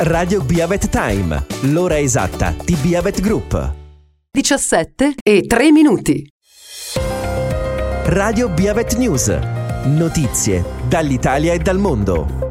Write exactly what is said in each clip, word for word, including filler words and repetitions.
Radio Biavet Time, l'ora esatta di Biavet Group. diciassette e tre minuti. Radio Biavet News. Notizie dall'Italia e dal mondo.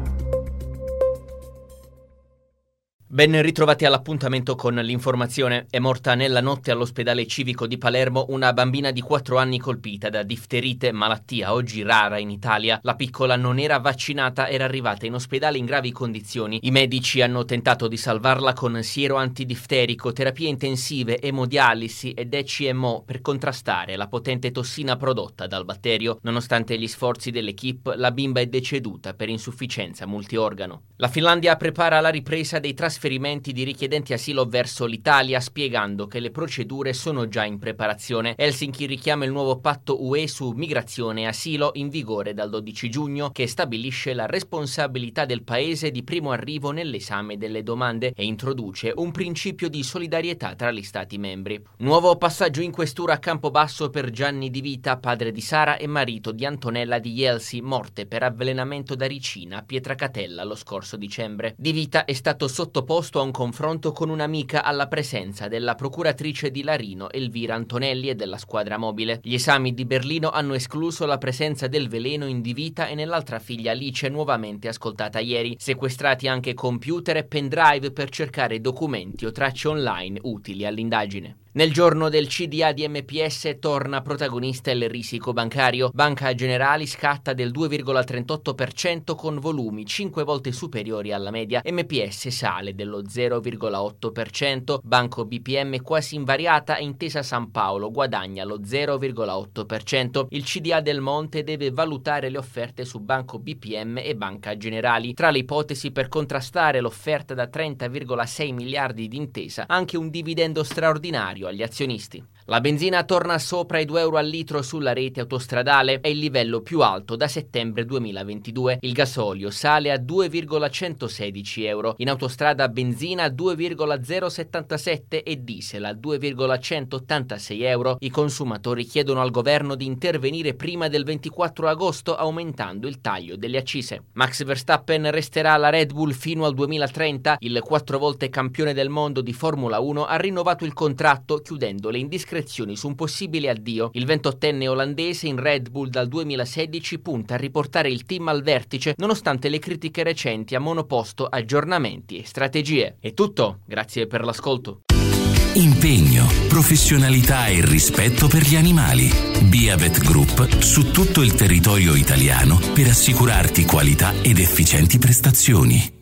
Ben ritrovati all'appuntamento con l'informazione. È morta nella notte all'ospedale civico di Palermo una bambina di quattro anni colpita da difterite, malattia oggi rara in Italia. La piccola non era vaccinata, era arrivata in ospedale in gravi condizioni. I medici hanno tentato di salvarla con siero antidifterico, terapie intensive, emodialisi ed E C M O per contrastare la potente tossina prodotta dal batterio. Nonostante gli sforzi dell'equipe, la bimba è deceduta per insufficienza multiorgano. La Finlandia prepara la ripresa dei trasferimenti di richiedenti asilo verso l'Italia, spiegando che le procedure sono già in preparazione. Helsinki richiama il nuovo patto U E su migrazione e asilo in vigore dal dodici giugno, che stabilisce la responsabilità del paese di primo arrivo nell'esame delle domande e introduce un principio di solidarietà tra gli stati membri. Nuovo passaggio in questura a Campobasso per Gianni Di Vita, padre di Sara e marito di Antonella Di Jelsi, morte per avvelenamento da ricina a Pietracatella lo scorso dicembre. Di Vita è stato sottoposto a un confronto con un'amica alla presenza della procuratrice di Larino Elvira Antonelli e della squadra mobile. Gli esami di Berlino hanno escluso la presenza del veleno in Di Vita e nell'altra figlia Alice, nuovamente ascoltata ieri. Sequestrati anche computer e pendrive per cercare documenti o tracce online utili all'indagine. Nel giorno del C D A di M P S torna protagonista il risico bancario. Banca Generali scatta del due virgola trentotto per cento con volumi cinque volte superiori alla media. M P S sale dello zero virgola otto per cento. Banco B P M quasi invariata e Intesa San Paolo guadagna lo zero virgola otto per cento. Il C D A del Monte deve valutare le offerte su Banco B P M e Banca Generali. Tra le ipotesi per contrastare l'offerta da trenta virgola sei miliardi di Intesa, anche un dividendo straordinario agli azionisti. La benzina torna sopra i due euro al litro sulla rete autostradale, è il livello più alto da settembre duemilaventidue. Il gasolio sale a due virgola centosedici euro, in autostrada benzina a due virgola zero settantasette e diesel a due virgola centottantasei euro. I consumatori chiedono al governo di intervenire prima del ventiquattro agosto aumentando il taglio delle accise. Max Verstappen resterà alla Red Bull fino al duemilatrenta. Il quattro volte campione del mondo di Formula uno ha rinnovato il contratto, chiudendo le indiscrezioni su un possibile addio. Il ventottenne olandese in Red Bull dal duemilasedici punta a riportare il team al vertice nonostante le critiche recenti a monoposto, aggiornamenti e strategie. È tutto, grazie per l'ascolto. Impegno, professionalità e rispetto per gli animali. Biavet Group su tutto il territorio italiano per assicurarti qualità ed efficienti prestazioni.